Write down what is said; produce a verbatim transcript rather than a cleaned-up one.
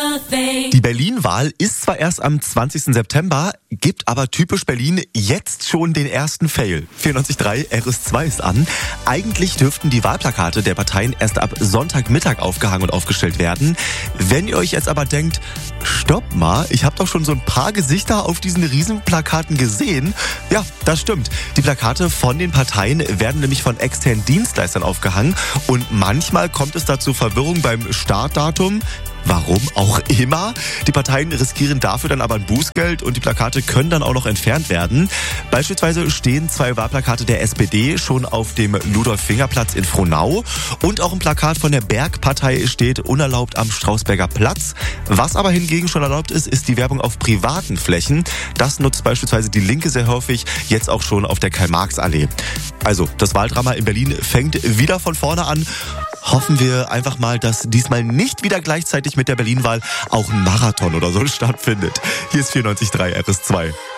Die Berlin-Wahl ist zwar erst am zwanzigsten September, gibt aber typisch Berlin jetzt schon den ersten Fail. vierundneunzig Komma drei R S zwei ist an. Eigentlich dürften die Wahlplakate der Parteien erst ab Sonntagmittag aufgehangen und aufgestellt werden. Wenn ihr euch jetzt aber denkt, stopp mal, ich habe doch schon so ein paar Gesichter auf diesen Riesenplakaten gesehen. Ja, das stimmt. Die Plakate von den Parteien werden nämlich von externen Dienstleistern aufgehangen und manchmal kommt es da zu Verwirrung beim Startdatum. Warum auch immer. Die Parteien riskieren dafür dann aber ein Bußgeld und die Plakate können dann auch noch entfernt werden. Beispielsweise stehen zwei Wahlplakate der S P D schon auf dem Ludolf-Finger-Platz in Frohnau und auch ein Plakat von der Bergpartei steht unerlaubt am Strausberger Platz. Was aber hingegen schon erlaubt ist, ist die Werbung auf privaten Flächen. Das nutzt beispielsweise die Linke sehr häufig, jetzt auch schon auf der Karl-Marx-Allee. Also, das Wahldrama in Berlin fängt wieder von vorne an. Hoffen wir einfach mal, dass diesmal nicht wieder gleichzeitig mit der Berlin-Wahl auch ein Marathon oder so stattfindet. Hier ist vierundneunzig Komma drei R S zwei.